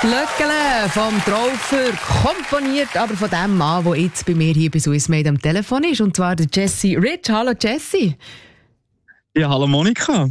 Glöckele vom Traufer, komponiert aber von dem Mann, der jetzt bei mir hier bei Swissmade am Telefon ist, und zwar der Jesse Rich. Hallo Jesse. Ja, hallo Monika.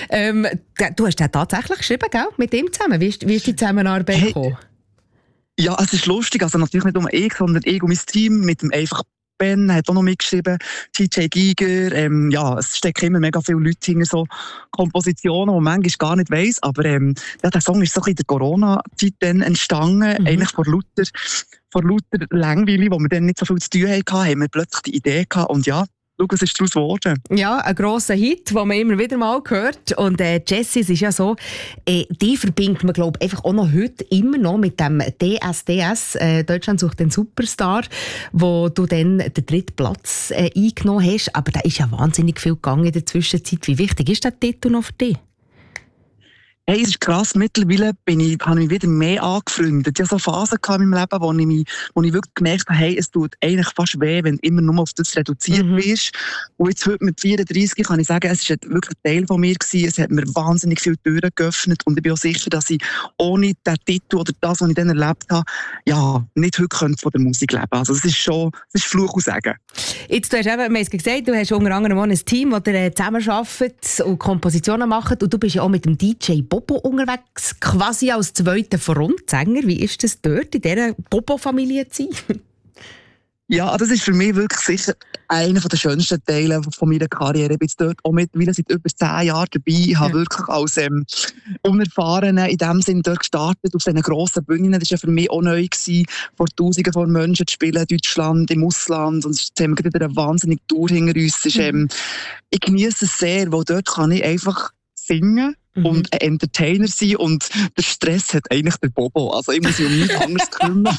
Du hast den tatsächlich geschrieben, gell? Mit ihm zusammen. Wie ist die Zusammenarbeit gekommen? Ja, es ist lustig. Also natürlich nicht nur ich, sondern ich und mein Team mit dem einfach Ben hat auch noch mitgeschrieben, TJ Giger. Ja, es stecken immer mega viele Leute hinter so Kompositionen, die man manchmal gar nicht weiss. Aber ja, der Song ist so in der Corona-Zeit dann entstanden, eigentlich vor lauter Langweile, wo wir dann nicht so viel zu tun hatten, haben wir plötzlich die Idee gehabt. Und ja, schau, es ist daraus geworden. Ja, ein grosser Hit, den man immer wieder mal hört. Und Jesse, es ist ja so, die verbindet man, glaube ich, einfach auch noch heute immer noch mit dem DSDS, Deutschland sucht den Superstar, wo du dann den dritten Platz eingenommen hast. Aber da ist ja wahnsinnig viel gegangen in der Zwischenzeit. Wie wichtig ist der Titel noch für dich? Hey, es ist krass, mittlerweile habe ich mich wieder mehr angefreundet. Ich hatte so Phasen in meinem Leben, wo ich wirklich gemerkt habe, hey, es tut eigentlich fast weh, wenn du immer nur auf das reduziert wirst. Und jetzt heute mit 34 kann ich sagen, es war wirklich ein Teil von mir gewesen. Es hat mir wahnsinnig viele Türen geöffnet und ich bin auch sicher, dass ich ohne diesen Titel oder das, was ich dann erlebt habe, ja, nicht heute könnte von der Musik leben. Also es ist Fluch und Segen. Jetzt, du hast eben, wir haben gesagt, du hast unter anderem ein Team, das zusammenarbeitet und Kompositionen macht, und du bist ja auch mit dem DJ Bobo unterwegs, quasi als zweiter Frontsänger. Wie ist das dort, in dieser Bobo-Familie zu sein? Ja, das ist für mich wirklich sicher einer der schönsten Teile von meiner Karriere. Ich bin jetzt dort auch mittlerweile seit über 10 Jahren dabei. Ich habe wirklich als Unerfahrene in dem Sinne dort gestartet, auf diesen grossen Bühnen. Das war ja für mich auch neu gewesen, vor Tausenden von Menschen zu spielen, in Deutschland, im Ausland. Und jetzt haben wir wieder eine wahnsinnige Tour hinter uns. Ich genieße es sehr, weil dort kann ich einfach singen und ein Entertainer sein, und der Stress hat eigentlich der Bobo. Also ich muss mich um nichts anderes kümmern.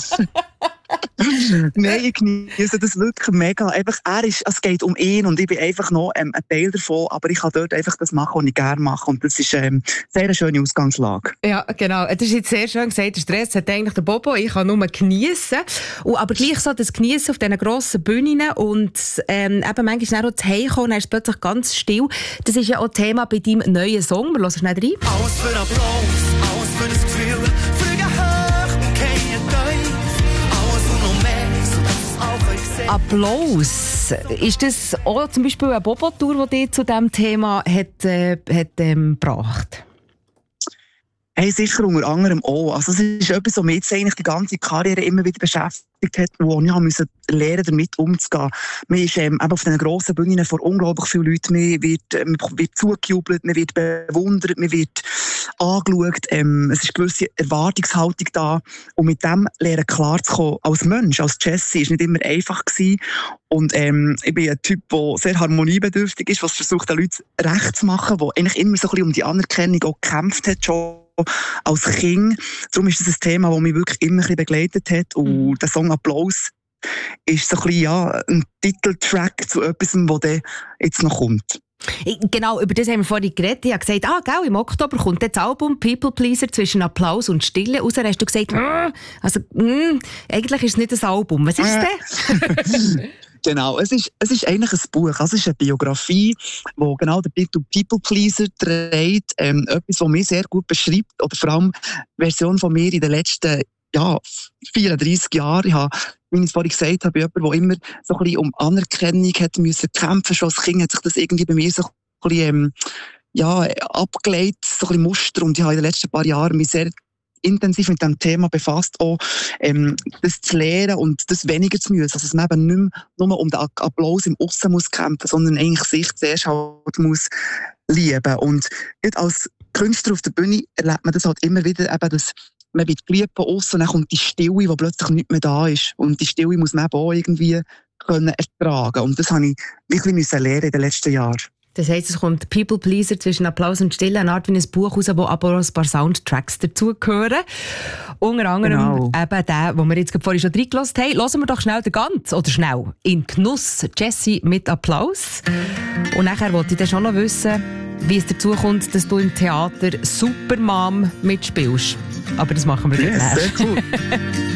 Nein, ich genieße das wirklich mega. Einfach, es geht um ihn und ich bin einfach noch ein Teil davon, aber ich kann dort einfach das machen, was ich gerne mache, und das ist eine sehr schöne Ausgangslage. Ja, genau. Das ist jetzt sehr schön gesagt, der Stress hat eigentlich der Bobo, ich kann nur geniessen. Aber gleich so das Geniessen auf diesen grossen Bühnen und eben manchmal auch zu Hause kommen, dann ist es plötzlich ganz still. Das ist ja auch Thema bei deinem neuen Song. Wir hören schnell rein. Alles für Applaus, alles für das Gefühl, fliegen hoch und gehen tief. Alles und noch mehr, sodass es auch euch seht. Applaus. Ist das auch zum Beispiel eine Bobo-Tour, die dich zu diesem Thema hat gebracht? Hey, sicher unter anderem auch. Also es ist etwas, was mich jetzt eigentlich die ganze Karriere immer wieder beschäftigt hat, wo ich musste lernen, damit umzugehen. Man ist eben auf diesen grossen Bühnen vor unglaublich vielen Leuten. Man wird zugejubelt, man wird bewundert, man wird angeschaut. Es ist eine gewisse Erwartungshaltung da. Und mit dem lernen klarzukommen als Mensch, als Jesse, ist nicht immer einfach gewesen. Und ich bin ein Typ, der sehr harmoniebedürftig ist, was versucht, den Leuten recht zu machen, der eigentlich immer so ein bisschen um die Anerkennung auch gekämpft hat, schon als Kind. Darum ist das ein Thema, das mich wirklich immer ein bisschen begleitet hat. Und der Song Applaus ist so ein bisschen, ja, ein Titeltrack zu etwas, was jetzt noch kommt. Genau, über das haben wir vorhin geredet. Ich habe gesagt, gell, im Oktober kommt das Album People Pleaser zwischen Applaus und Stille raus. Dann hast du gesagt, eigentlich ist es nicht ein Album. Was ist das? Genau, es ist eigentlich ein Buch. Also es ist eine Biografie, wo genau der Titel People Pleaser trägt. Etwas, was mich sehr gut beschreibt, oder vor allem die Version von mir in den letzten 34 Jahren. Ich habe, wie ich es vorhin gesagt habe, jemand, der immer so ein bisschen um Anerkennung hat müssen kämpfen. Schon als Kind hat sich das irgendwie bei mir so ein bisschen abgelegt, so ein bisschen Muster. Und ich habe in den letzten paar Jahren mich sehr intensiv mit diesem Thema befasst, auch das zu lernen und das weniger zu müssen. Also dass man eben nicht mehr nur um den Applaus im Aussen muss kämpfen, sondern eigentlich sich zuerst halt muss lieben. Und als Künstler auf der Bühne erlebt man das halt immer wieder, eben, dass man wird geliebt von aussen, und dann kommt die Stille, wo plötzlich nicht mehr da ist. Und die Stille muss man eben auch irgendwie können ertragen. Und das habe ich wirklich lernen in den letzten Jahren. Das heisst, es kommt People Pleaser zwischen Applaus und Stille, eine Art wie ein Buch raus, wo aber auch ein paar Soundtracks dazugehören. Unter anderem eben der, den wir jetzt vorhin schon reingelassen haben. Hören wir doch schnell den ganz, oder schnell, in Genuss, Jesse mit Applaus. Und nachher wollte ich dann schon noch wissen, wie es dazu kommt, dass du im Theater Supermom mitspielst. Aber das machen wir gleich. Sehr cool.